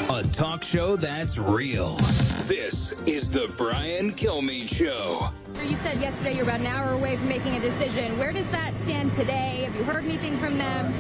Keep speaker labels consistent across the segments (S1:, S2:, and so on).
S1: A talk show that's real. This is the Brian Kilmeade Show.
S2: You said yesterday you're about an hour away from making a decision. Where does that stand today? Have you heard anything from them?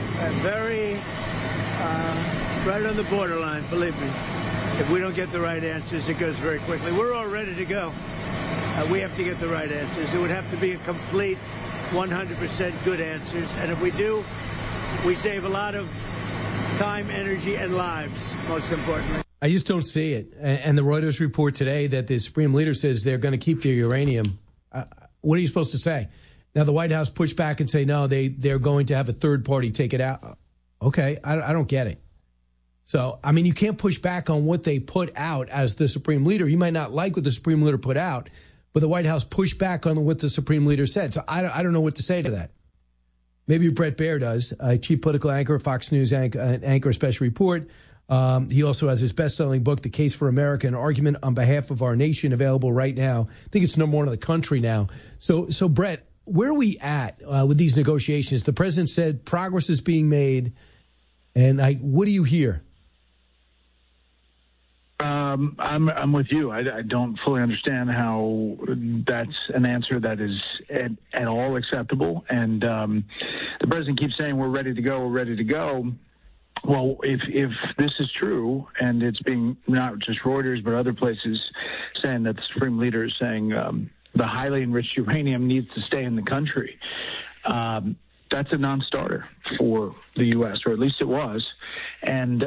S3: Right on the borderline, believe me. If we don't get the right answers, it goes very quickly. We're all ready to go. We have to get the right answers. It would have to be a complete 100% good answers. And if we do, we save a lot of time, energy, and lives, most importantly.
S4: I just don't see it. And the Reuters report today that the Supreme Leader says they're going to keep their uranium. What are you supposed to say? Now, the White House pushed back and say, no, they're going to have a third party take it out. Okay, I don't get it. So, I mean, you can't push back on what they put out as the Supreme Leader. You might not like what the Supreme Leader put out, but the White House pushed back on what the Supreme Leader said. So I don't know what to say to that. Maybe Bret Baier does, chief political anchor, Fox News anchor special report. He also has his best-selling book, The Case for America, an argument on behalf of our nation, available right now. I think it's number one in the country now. So Bret, where are we at with these negotiations? The president said progress is being made, and what do you hear?
S5: I'm with you. I don't fully understand how that's an answer that is at all acceptable. And the president keeps saying we're ready to go. We're ready to go. Well, if this is true, and it's being not just Reuters but other places saying that the Supreme Leader is saying the highly enriched uranium needs to stay in the country, that's a non-starter for the U.S., or at least it was. And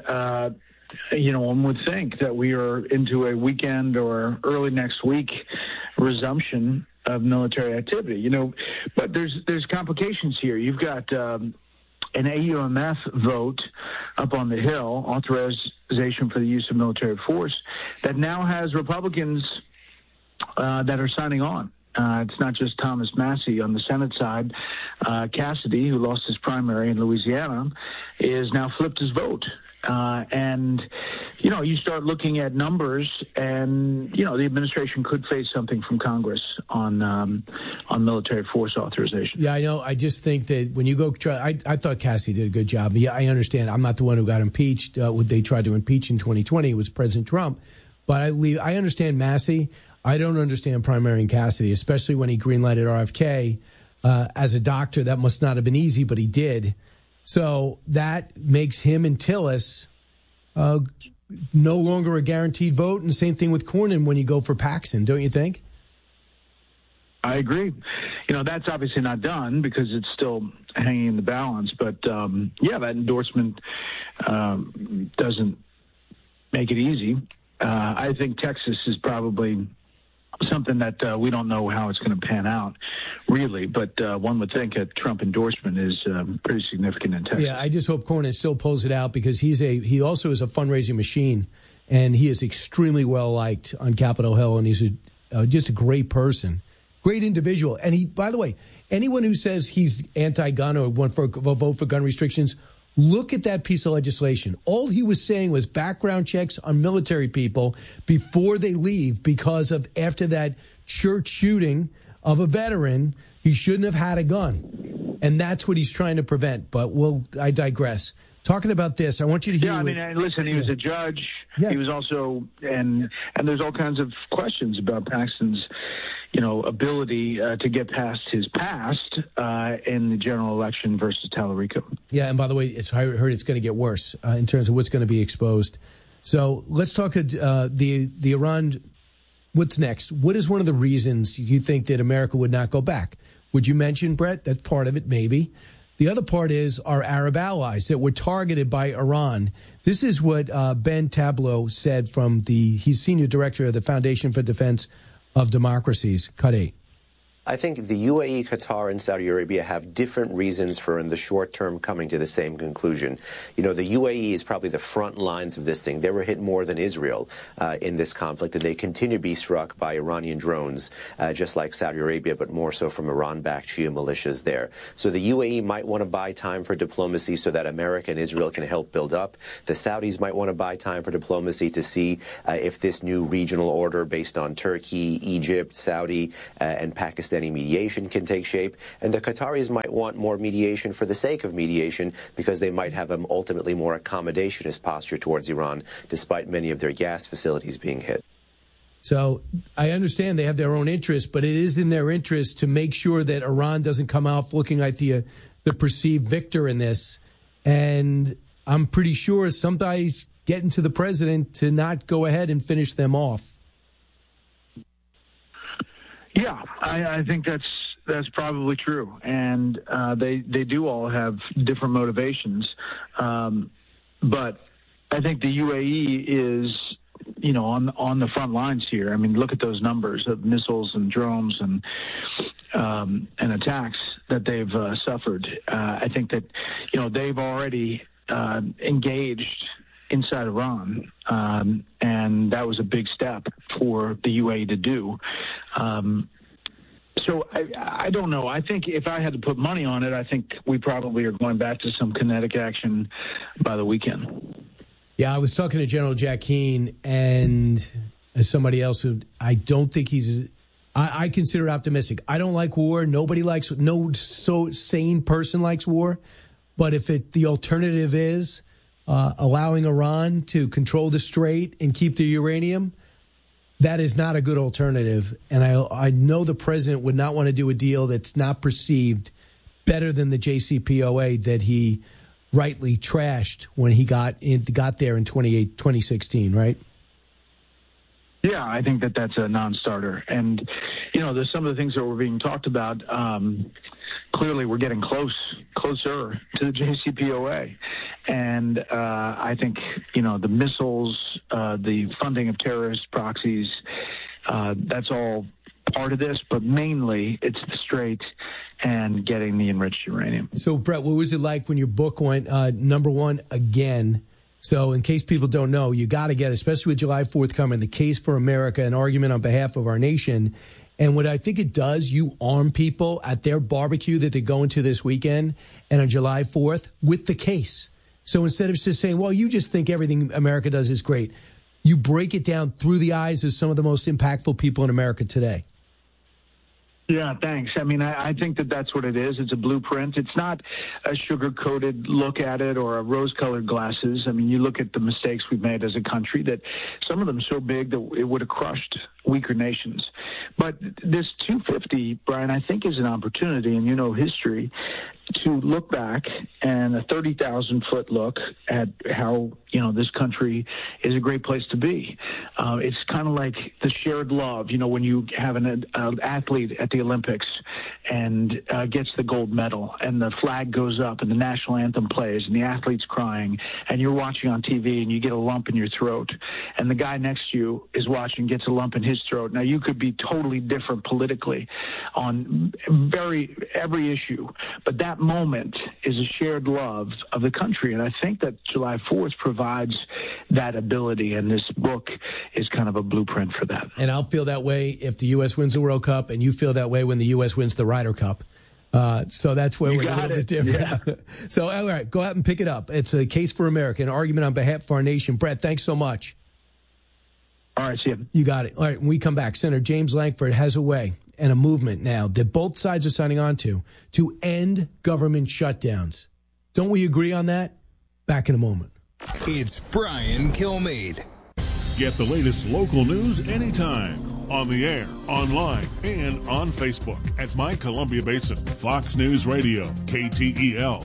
S5: one would think that we are into a weekend or early next week resumption of military activity. But there's complications here. You've got an AUMF vote up on the Hill, authorization for the use of military force, that now has Republicans that are signing on. It's not just Thomas Massie on the Senate side. Cassidy, who lost his primary in Louisiana, is now flipped his vote. And you start looking at numbers, and the administration could face something from Congress on military force authorization.
S4: Yeah, I know. I just think that when you go try, I thought Cassie did a good job. Yeah, I understand. I'm not the one who got impeached. They tried to impeach in 2020. It was President Trump. But I understand Massie. I don't understand primary and Cassidy, especially when he greenlighted RFK. As a doctor, that must not have been easy, but he did. So that makes him and Tillis no longer a guaranteed vote. And the same thing with Cornyn when you go for Paxson, don't you think?
S5: I agree. That's obviously not done because it's still hanging in the balance. But, that endorsement doesn't make it easy. I think Texas is probably something that we don't know how it's going to pan out, really. But one would think a Trump endorsement is pretty significant in Texas.
S4: Yeah, I just hope Cornyn still pulls it out because he also is a fundraising machine, and he is extremely well liked on Capitol Hill, and he's just a great person, great individual. And he, by the way, anyone who says he's anti-gun or will vote for gun restrictions, look at that piece of legislation. All he was saying was background checks on military people before they leave because of after that church shooting of a veteran, he shouldn't have had a gun. And that's what he's trying to prevent. But I digress. Talking about this, I want you to hear.
S5: Yeah, listen, he was a judge. Yes. He was also, and there's all kinds of questions about Paxton's, ability to get past his past in the general election versus Tallarico.
S4: Yeah, and by the way, I heard it's going to get worse in terms of what's going to be exposed. So let's talk the Iran. What's next? What is one of the reasons you think that America would not go back? Would you mention, Brett? That's part of it, maybe. The other part is our Arab allies that were targeted by Iran. This is what Ben Tablo said he's senior director of the Foundation for Defense of Democracies. Cut 8.
S6: I think the UAE, Qatar, and Saudi Arabia have different reasons for, in the short term, coming to the same conclusion. The UAE is probably the front lines of this thing. They were hit more than Israel in this conflict, and they continue to be struck by Iranian drones, just like Saudi Arabia, but more so from Iran-backed Shia militias there. So the UAE might want to buy time for diplomacy so that America and Israel can help build up. The Saudis might want to buy time for diplomacy to see if this new regional order based on Turkey, Egypt, Saudi, and Pakistan fast any mediation can take shape, and the Qataris might want more mediation for the sake of mediation because they might have an ultimately more accommodationist posture towards Iran, despite many of their gas facilities being hit.
S4: So I understand they have their own interests, but it is in their interest to make sure that Iran doesn't come out looking like the perceived victor in this. And I'm pretty sure somebody's getting to the president to not go ahead and finish them off.
S5: Yeah, I think that's probably true, and they do all have different motivations, but I think the UAE is, on the front lines here. I mean, look at those numbers of missiles and drones and attacks that they've suffered. I think that they've already engaged inside Iran, and that was a big step for the UAE to do. So I don't know. I think if I had to put money on it, I think we probably are going back to some kinetic action by the weekend.
S4: Yeah, I was talking to General Jack Keane and somebody else who I don't think I consider optimistic. I don't like war. No sane person likes war. But if the alternative is allowing Iran to control the strait and keep the uranium, that is not a good alternative. And I know the president would not want to do a deal that's not perceived better than the JCPOA that he rightly trashed when he got there in 2016, right?
S5: Yeah, I think that's a non-starter. And, there's some of the things that were being talked about. Clearly, we're getting closer to the JCPOA. And I think, the missiles, the funding of terrorist proxies, that's all part of this. But mainly, it's the Strait and getting the enriched uranium.
S4: So, Brett, what was it like when your book went number one again? So in case people don't know, you got to get, especially with July 4th coming, The Case for America, an argument on behalf of our nation. And what I think it does, you arm people at their barbecue that they're going to this weekend and on July 4th with the case. So instead of just saying, well, you just think everything America does is great, you break it down through the eyes of some of the most impactful people in America today.
S5: Yeah, thanks. I mean, I think that's what it is. It's a blueprint. It's not a sugar-coated look at it or a rose-colored glasses. I mean, you look at the mistakes we've made as a country, that some of them are so big that it would have crushed weaker nations. But this 250, Brian, I think is an opportunity, and history, to look back and a 30,000-foot look at how, this country is a great place to be. It's kind of like the shared love, when you have an athlete at the Olympics and gets the gold medal and the flag goes up and the national anthem plays and the athlete's crying and you're watching on TV and you get a lump in your throat and the guy next to you is watching, gets a lump in his throat. Now, you could be totally different politically on every issue, but that moment is a shared love of the country. And I think that July 4th provides that ability, and this book is kind of a blueprint for that.
S4: And I'll feel that way if the U.S. wins the World Cup, and you feel that way when the U.S. wins the Ryder Cup. So that's where we're a little bit different. Yeah. So, all right, go out and pick it up. It's A Case for America, an argument on behalf of our nation. Brett, thanks so much.
S5: All right, see you.
S4: You got it. All right, when we come back, Senator James Lankford has a way and a movement now that both sides are signing on to end government shutdowns. Don't we agree on that? Back in a moment.
S1: It's Brian Kilmeade.
S7: Get the latest local news anytime. On the air, online, and on Facebook at My Columbia Basin. Fox News Radio, KTEL.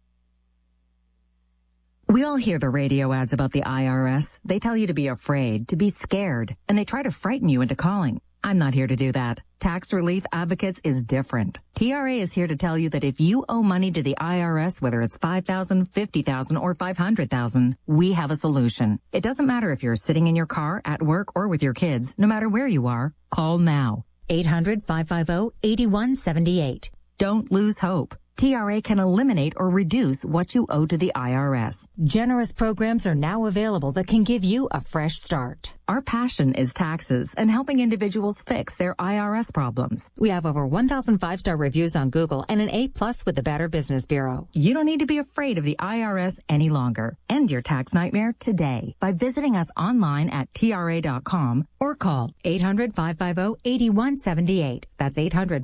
S8: We all hear the radio ads about the IRS. They tell you to be afraid, to be scared, and they try to frighten you into calling. I'm not here to do that. Tax Relief Advocates is different. TRA is here to tell you that if you owe money to the IRS, whether it's $5,000, $50,000, or $500,000, we have a solution. It doesn't matter if you're sitting in your car, at work, or with your kids. No matter where you are, call now.
S9: 800-550-8178.
S8: Don't lose hope. TRA can eliminate or reduce what you owe to the IRS. Generous programs are now available that can give you a fresh start. Our passion is taxes and helping individuals fix their IRS problems. We have over 1,000 5-star reviews on Google and an A+ with the Better Business Bureau. You don't need to be afraid of the IRS any longer. End your tax nightmare today by visiting us online at TRA.com or call 800-550-8178. That's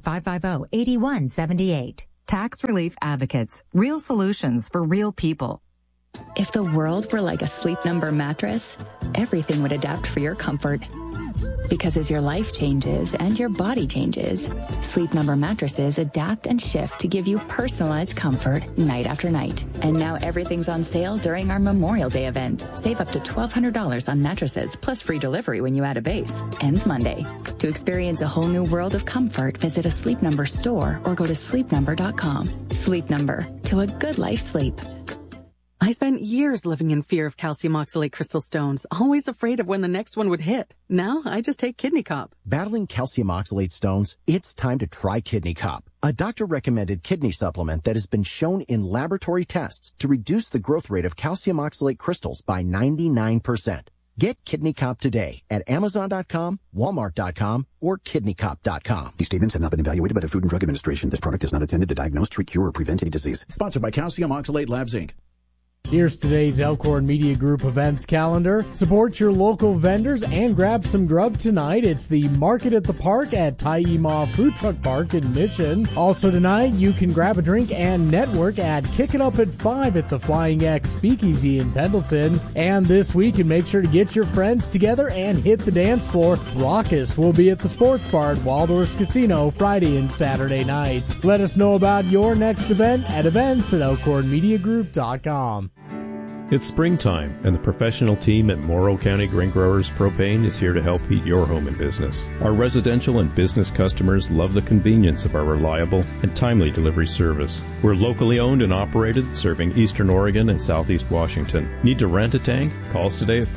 S8: 800-550-8178. Tax Relief Advocates. Real solutions for real people.
S9: If the world were like a Sleep Number mattress, everything would adapt for your comfort. Because as your life changes and your body changes, Sleep Number mattresses adapt and shift to give you personalized comfort night after night. And now everything's on sale during our Memorial Day event. Save up to $1,200 on mattresses, plus free delivery when you add a base. Ends Monday. To experience a whole new world of comfort, visit a Sleep Number store or go to sleepnumber.com. Sleep Number. To a good life sleep.
S10: I spent years living in fear of calcium oxalate crystal stones, always afraid of when the next one would hit. Now, I just take Kidney Cop.
S11: Battling calcium oxalate stones? It's time to try Kidney Cop, a doctor-recommended kidney supplement that has been shown in laboratory tests to reduce the growth rate of calcium oxalate crystals by 99%. Get Kidney Cop today at Amazon.com, Walmart.com, or KidneyCop.com.
S12: These statements have not been evaluated by the Food and Drug Administration. This product is not intended to diagnose, treat, cure, or prevent any disease.
S13: Sponsored by Calcium Oxalate Labs, Inc.
S14: Here's today's Elkhorn Media Group events calendar. Support your local vendors and grab some grub tonight. It's the Market at the Park at Taima Food Truck Park in Mission. Also tonight, you can grab a drink and network at Kick It Up at 5 at the Flying X Speakeasy in Pendleton. And this week, and make sure to get your friends together and hit the dance floor. Raucous will be at the Sports Bar at Waldorf's Casino Friday and Saturday nights. Let us know about your next event at events@elkhornmediagroup.com.
S15: It's springtime, and the professional team at Morrow County Grain Growers Propane is here to help heat your home and business. Our residential and business customers love the convenience of our reliable and timely delivery service. We're locally owned and operated, serving Eastern Oregon and Southeast Washington. Need to rent a tank? Call us today at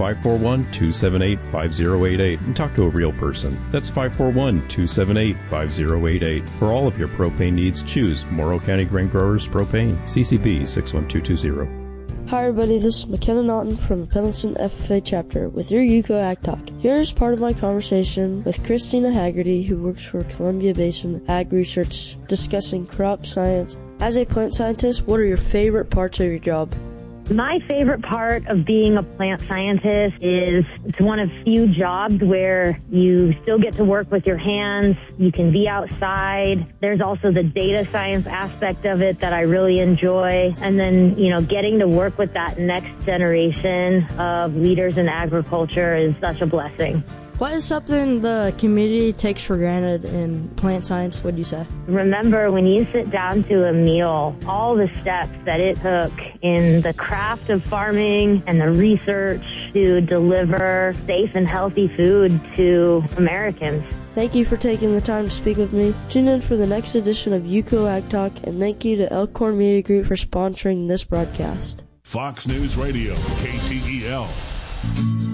S15: 541-278-5088 and talk to a real person. That's 541-278-5088. For all of your propane needs, choose Morrow County Grain Growers Propane, CCP 61220.
S16: Hi everybody, this is McKenna Naughton from the Pendleton FFA chapter with your UCO Ag Talk. Here's part of my conversation with Christina Haggerty, who works for Columbia Basin Ag Research, discussing crop science. As a plant scientist, what are your favorite parts of your job?
S17: My favorite part of being a plant scientist is it's one of few jobs where you still get to work with your hands. You can be outside. There's also the data science aspect of it that I really enjoy. And then, getting to work with that next generation of leaders in agriculture is such a blessing.
S16: What is something the community takes for granted in plant science, would you say?
S17: Remember, when you sit down to a meal, all the steps that it took in the craft of farming and the research to deliver safe and healthy food to Americans.
S16: Thank you for taking the time to speak with me. Tune in for the next edition of UCO Ag Talk, and thank you to Elkhorn Media Group for sponsoring this broadcast.
S7: Fox News Radio, KTEL.